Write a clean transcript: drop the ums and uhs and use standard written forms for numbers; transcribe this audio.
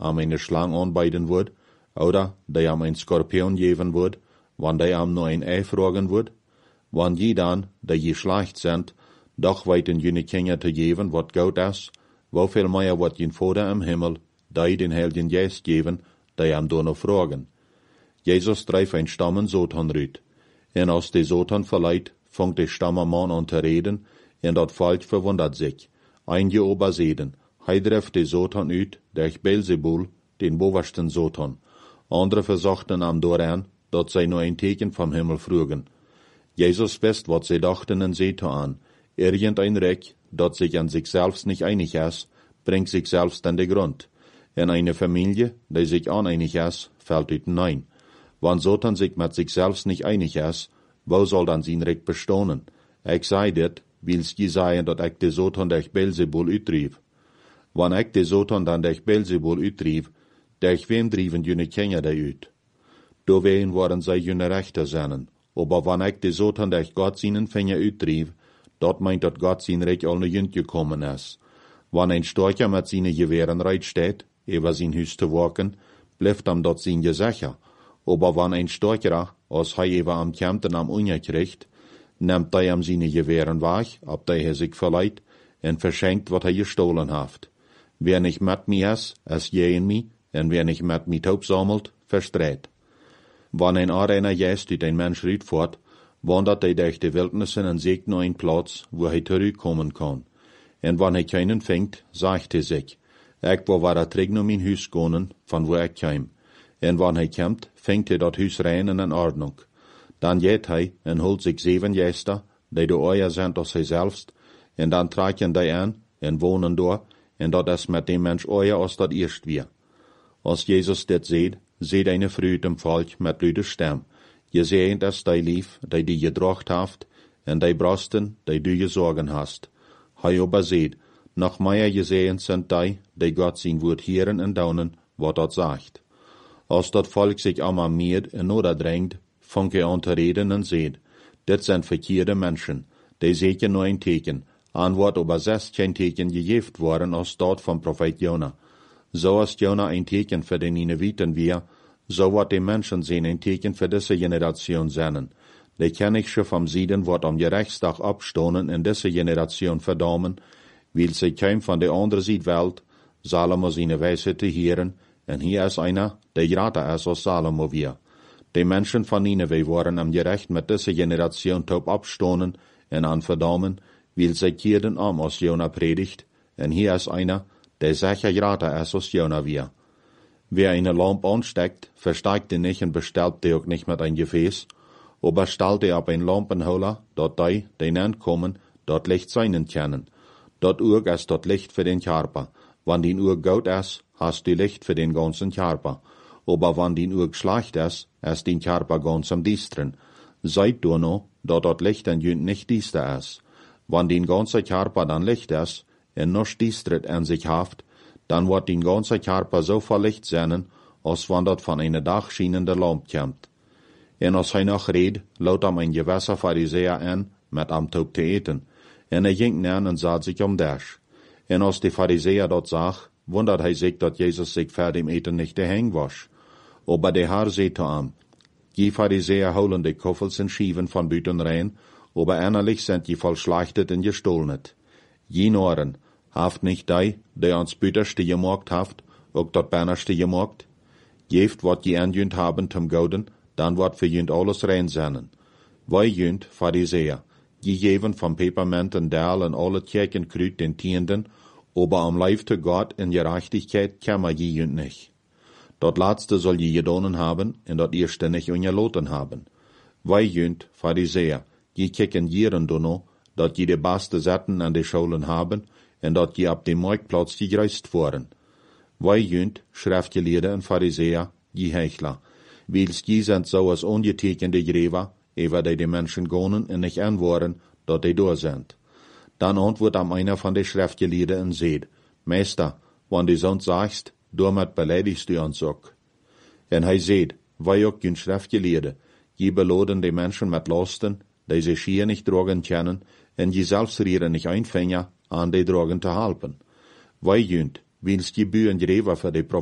am eine Schlange anbeiden wird, oder die am ein Skorpion geben wird, wann die am nur ein Ei fragen wird, wann je dann, die je schlecht sind, doch weiten jene Kinder zu geben, wat gut ist, wofür mehr wat jen Vater im Himmel, die den Heiligen Geist geben, die am da noch fragen. Jesus dreif ein Stammen Sotan rüt. En als de Sotan verleiht, fangt de Stammermann an te reden, en dat Volk verwundert sich. Einige oberseden, hij dreft de Sotan uit, durch Beelzebul, den boversten Sotan. Andere versuchten am doran, dat zij nur ein Teken vom Himmel frugen. Jesus wist wat sie dachten en sehte an. Irgendein Reck, dat sich an sich selbst nicht einig ist, bringt sich selbst an den Grund. En eine Familie, die sich uneinig ist, fällt hinein. Wann Sotan sich mit sich selbst nicht einig ist, wo soll dann sein Recht bestehen? Ich sei dit, wils je sagen, dat ich de Sotan durch Beelzebul uitdrief. Wann ich de Sotan dann durch Beelzebul uitdrief, durch wem drieven jene Kinder die uit? Do ween worden zij jene Rechter sennen. Aber wann ich de Sotan durch Gott seinen Finger uitdrief, dat meint dat Gott sein Recht al ne jünt gekommen ist. Wann ein Storcher mit seinen Gewehren reit steht, über sein Hüs zu walken, bleibt am dort sein Gesicher. Aber wann ein Storcher, als hij über am Kämpten am Unja kriegt, nimmt hij am seine Gewehren weg, ab der er sich verleiht, en verschenkt, wat hij gestohlen haft. Wer nicht mit mir ist gegen mich, en wer nicht mit mir taub sammelt, verstreit. Wann ein Areiner jäst, die ein Mensch riet fort, wandert hij durch die Wildnissen en sucht nur einen Platz, wo hij zurückkommen kann. En wann hij keinen findet, sagt hij sich, ich war terug naar mijn huis gaan, van wo ik kwam. En wann hij kommt, fängt hij dat huis rein en in Ordnung. Dan geht hij en holt sich 7 Gäste, die de euer sind als hij selbst, en dan tragen die an en wohnen door, en dat is met dem Mensch euer als dat eerst weer. Als Jezus dit seht eine Früh im Volk mit lüde Stem. Je seht es die lief, die gedracht haft, en die Brosten, die du gesorgen hast. Hij aber seht, noch mehr gesehen sind die Gott sein Wort hören en daunen, wat dat sagt. Als dat Volk sich immer mehr in Not drängt, fängt an zu reden en seht, dit sind verkehrte Menschen, die sehen nur ein Teken, Antwort aber 16 Teken gegeben worden als dort vom Prophet Jona. So als Jona ein Teken für den Nineviten wir, so wird die Menschen sehen ein Teken für diese Generation sein. Die kann ich schon vom Sieden wird am Gerichtstag abstoßen in diese Generation verdammen, weil sie kein von der anderen Südwelt, Salomo seine Weisheit zu hören, und hier ist einer, der grater ist als Salomo wir. Die Menschen von Nineveh waren am Gericht mit dieser Generation taub abstoßen und an verdammen, weil sie kehrten als Jona predigt, und hier ist einer, der sicher grater ist als Jona wir. Wer eine Lampe ansteckt, versteigt die nicht und bestellt die auch nicht mit ein Gefäß, aber stellt die ab ein Lampenholer, dort die kommen, dort Licht seinen können. Dort Uhr ist dort Licht für den Körper. Wann die Uhr gut ist, hast du Licht für den ganzen Körper. Aber wann die Uhr schlecht ist den Körper ganz am Distren. Seid du noch, dort Licht an jünd nicht diester ist. Wann den ganze Körper dann Licht ist, en noch distret an sich haft, dann wird den ganze Körper so voll Licht sein, als wann dort von einer dachschienende Lampe kommt. En als hij noch red, laut am ein gewisser Pharisäer an, mit am Taub zu eten. En ging näher und sah sich Dash. En als die Pharisäer dort sah, wundert hij sich, dat Jesus sich vor dem Eten nicht daheim wasch. Aber der Herr seht am, die Pharisäer holen die Koffels und Schieven von Büten rein, aber innerlich sind die voll schlachtet und gestohlenet. Je Noren, haft nicht die ans Büterste gemacht haft, auch dort Bernerste gemacht. Jeft wat je anjünd haben zum Gouden, dann wird für jünd alles rein sein. Wij jünd, Pharisäer, je geven von Peperment und Dahl und alle Kirchenkrüt den Tienden, aber am Leib zu Gott in Gerechtigkeit kämmer je jünd nicht. Dort letzte soll je gedonen haben, und dort erste nicht ungeloten haben. Wij jünd, Pharisäer, je kicken jieren dono, dort je de beste Setten an de Schulen haben, und dort je ab dem Marktplatz gereist fuhren. Wij jünd, Schriftgelehrte und Pharisäer, je Hechler, wils je sind so als ungetekende Gräber, ewer die Menschen gonen und nicht anwohren, dort die da sind. Dann antwortet am einer von den Schriftgelehrten und seht, Meister, wann du sonst sagst, damit beleidigst du uns auch. Und hij seht, wij auch jün Schriftgelehrte, je beloden die Menschen mit Lasten, die sie schier nicht drogen können, und je selbst rieren nicht einfänger, an die Drogen zu halten. Wij jünd, wils je Bühen Gräber für die